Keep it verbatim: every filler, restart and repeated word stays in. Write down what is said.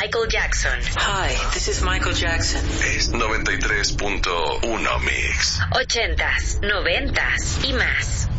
Michael Jackson. Hi, this is Michael Jackson. Es noventa y tres punto uno Mix. Ochentas, noventas y más.